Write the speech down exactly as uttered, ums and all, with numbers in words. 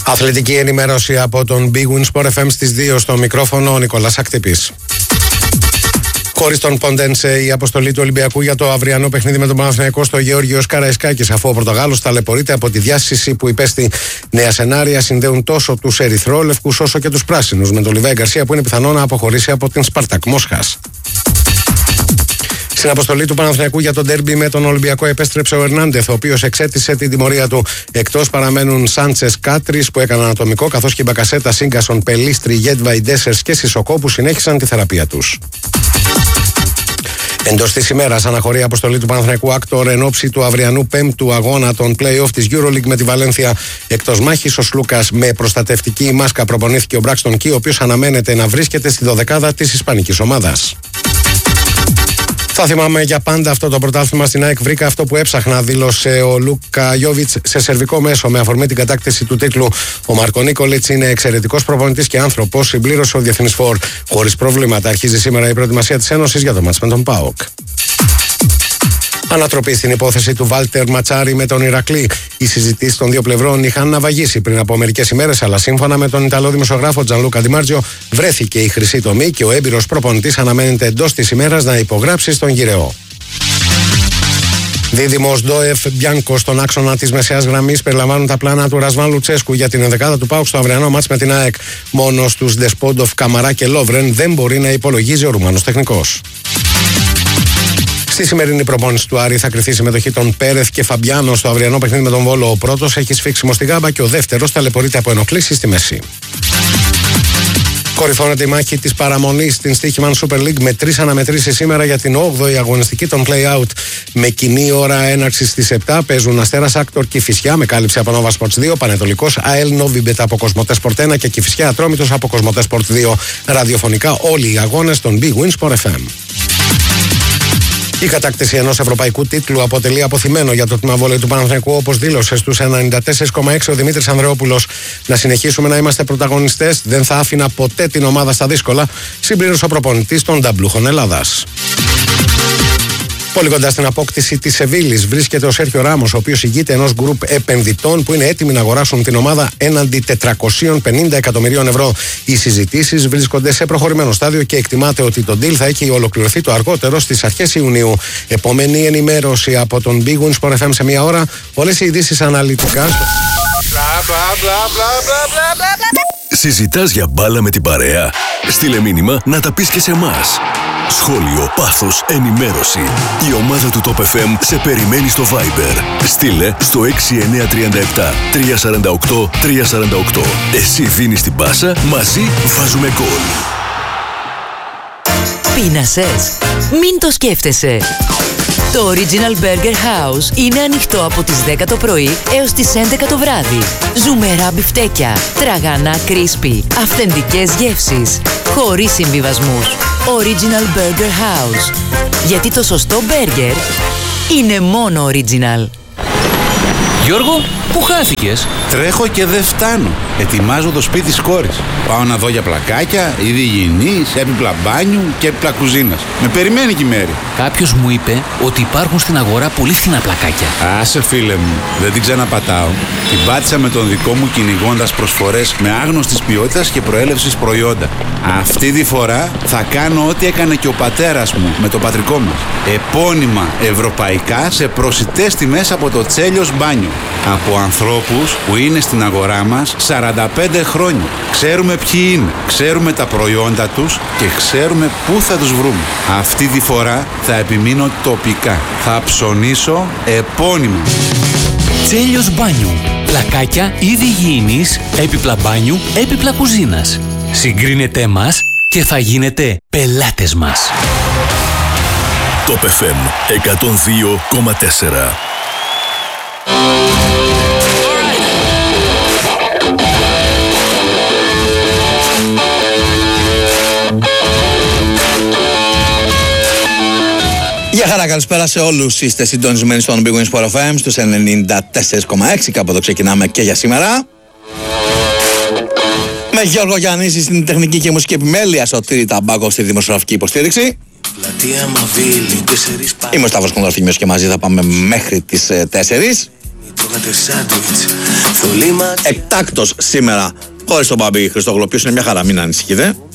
Αθλητική ενημέρωση από τον Big Win Sport εφ εμ στις δύο, στο μικρόφωνο ο Νικόλας Ακτυπής. Χωρίς τον Ποντένσε, η αποστολή του Ολυμπιακού για το αυριανό παιχνίδι με τον Παναθηναϊκό στο Γεώργιος Καραϊσκάκης, αφού ο Πορτογάλος ταλαιπωρείται από τη διάσηση που υπέστη. Νέα σενάρια συνδέουν τόσο τους ερυθρόλευκους όσο και τους πράσινους, με τον Λιβάη Γκαρσία που είναι πιθανό να αποχωρήσει από την Σπάρτακ Μόσχας. Στην αποστολή του Παναθηναϊκού για τον ντέρμπι με τον Ολυμπιακό επέστρεψε ο Ερνάντεθ, ο οποίος εξέτησε την τιμωρία του. Εκτός παραμένουν Σάντσες Κάτρις που έκαναν ατομικό, καθώς και η Μπακασέτα, Σίγκασον, Πελίστρι, Γέτβαϊ, Ντέσσερς και Σισοκό που συνέχισαν τη θεραπεία τους. Εντός της ημέρας αναχωρεί η αποστολή του Παναθηναϊκού Άκτορ εν ώψη του αυριανού πέμπτου αγώνα των play-off της EuroLeague με τη Βαλένθια. Εκτός μάχης, ο Σλούκας με προστατευτική μάσκα προπονήθηκε ο Μπράξτον Κι, ο οποίος αναμένεται να βρίσκεται στη δωδεκάδα της ισπανικής ομάδας. Θα θυμάμαι για πάντα αυτό το πρωτάθλημα στην ΑΕΚ. Βρήκα αυτό που έψαχνα, δήλωσε ο Λούκα Γιόβιτς σε σερβικό μέσο με αφορμή την κατάκτηση του τίτλου. Ο Μάρκο Νίκολιτς είναι εξαιρετικός προπονητής και άνθρωπος, συμπλήρωσε ο διεθνής φορ. Χωρίς προβλήματα αρχίζει σήμερα η προετοιμασία της Ένωσης για το μάτς με τον ΠΑΟΚ. Ανατροπή στην υπόθεση του Βάλτερ Ματσάρη με τον Ηρακλή. Οι συζητήσεις των δύο πλευρών είχαν ναυαγίσει πριν από μερικές ημέρες, αλλά σύμφωνα με τον Ιταλό δημοσιογράφο Τζανλούκα Ντιμάρτζιο, βρέθηκε η χρυσή τομή και ο έμπειρος προπονητής αναμένεται εντός της ημέρας να υπογράψει στον Γυρεό. Δίδυμος Ντόεφ Μπιάνκο στον άξονα της μεσαίας γραμμής περιλαμβάνουν τα πλάνα του Ρασβάν Λουτσέσκου για την ενδεκάδα του ΠΑΟΚ στο αυριανό μάτς με την ΑΕΚ. Μόνο στους Ντεσπόντοφ, Καμαρά και Λόβρεν δεν μπορεί να υπολογίζει ο Ρουμάνος τεχνικός. Στη σημερινή προπόνηση του Άρη θα κριθεί η συμμετοχή των Πέρεθ και Φαμπιάνο στο αυριανό παιχνίδι με τον Βόλο. Ο πρώτος έχει σφίξιμο στη γάμπα και ο δεύτερος ταλαιπωρείται από ενοχλήσεις στη μέση. Κορυφώνεται η μάχη της παραμονής στην Στοίχημαν Super League με τρεις αναμετρήσεις σήμερα για την όγδοη αγωνιστική των play-out. Με κοινή ώρα έναρξης στις επτά παίζουν Αστέρας Άκτορ Κηφισιά με κάλυψη από Nova Sports δύο, Πανετολικός ΑΕΛ Νόβιμπετ από Κοσμοτέ Sport ένα και Κηφισιά Ατρόμητος από Κοσμοτέ Sport δύο. Ραδιοφωνικά όλοι οι αγώνες των Big Win Sport εφ εμ. Η κατάκτηση ενός ευρωπαϊκού τίτλου αποτελεί αποθυμένο για το τμήμα βόλεϊ του Παναθηναϊκού, όπως δήλωσε στους ενενήντα τέσσερα κόμμα έξι ο Δημήτρης Ανδρεόπουλος. Να συνεχίσουμε να είμαστε πρωταγωνιστές, δεν θα άφηνα ποτέ την ομάδα στα δύσκολα, συμπλήρωσε ο προπονητής των Νταμπλούχων Ελλάδας. Πολύ κοντά στην απόκτηση της Σεβίλης βρίσκεται ο Σέρχιο Ράμος, ο οποίος ηγείται ενός γκρουπ επενδυτών που είναι έτοιμοι να αγοράσουν την ομάδα έναντι τετρακόσια πενήντα εκατομμυρίων ευρώ. Οι συζητήσεις βρίσκονται σε προχωρημένο στάδιο και εκτιμάται ότι το deal θα έχει ολοκληρωθεί το αργότερο στις αρχές Ιουνίου. Επόμενη ενημέρωση από τον Big Win Sport εφ εμ σε μία ώρα. Όλες οι ειδήσεις αναλυτικά. Συζητάς για μπάλα με την παρέα? Στείλε μήνυμα να τα πεις και σε εμάς. Σχόλιο, πάθος, ενημέρωση. Η ομάδα του Top εφ εμ σε περιμένει στο Viber. Στείλε στο έξι εννιά τρία επτά τρία τέσσερα οκτώ τρία τέσσερα οκτώ. Εσύ δίνεις την πάσα, μαζί βάζουμε γκολ. Πείνασες? Μην το σκέφτεσαι. Το Original Burger House είναι ανοιχτό από τις δέκα το πρωί έως τις έντεκα το βράδυ. Ζουμερά μπιφτέκια, τραγανά crispy, αυθεντικές γεύσεις, χωρίς συμβιβασμούς. Original Burger House. Γιατί το σωστό μπέργκερ είναι μόνο original. Γιώργο, πού χάθηκες? Τρέχω και δεν φτάνω. Ετοιμάζω το σπίτι της κόρης. Πάω να δω για πλακάκια, είδη υγιεινής, έπιπλα μπάνιου και έπιπλα κουζίνας. Με περιμένει και η Μέρη. Κάποιος μου είπε ότι υπάρχουν στην αγορά πολύ φθηνά πλακάκια. Άσε φίλε μου, δεν την ξαναπατάω. Την πάτησα με τον δικό μου κυνηγώντας προσφορές με άγνωστης ποιότητας και προέλευσης προϊόντα. Αυτή τη φορά θα κάνω ό,τι έκανε και ο πατέρας μου με το πατρικό μας. Επώνυμα ευρωπαϊκά σε προσιτές τιμές από το Τσέλιος Μπάνιο. Από ανθρώπους που είναι στην αγορά μας σαράντα πέντε χρόνια. Ξέρουμε ποιοι είναι, ξέρουμε τα προϊόντα τους και ξέρουμε πού θα τους βρούμε. Αυτή τη φορά θα επιμείνω τοπικά. Θα ψωνίσω επώνυμα. Τσέλιος Μπάνιου. Πλακάκια, είδη υγιεινής, έπιπλα μπάνιου, έπιπλα κουζίνας. Συγκρίνετε μας και θα γίνετε πελάτες μας. Top εφ εμ εκατόν δύο κόμμα τέσσερα. Γεια χαρά, καλησπέρα σε όλους. Είστε συντονισμένοι στον Big Win Sport εφ εμ στους ενενήντα τέσσερα κόμμα έξι. Κάπου εδώ ξεκινάμε και για σήμερα. Με Γιώργο Γιαννίση στην τεχνική και μουσική επιμέλεια, Σωτήρη Ταμπάκο στη δημοσιογραφική υποστήριξη. Είμαι ο Σταύρος Κονδροφήμιος και μαζί θα πάμε μέχρι τις τέσσερις. Εκτάκτος σήμερα, χωρίς τον Μπάμπη Χριστόγλου, ο οποίος είναι μια χαρά, μην ανησυχείτε.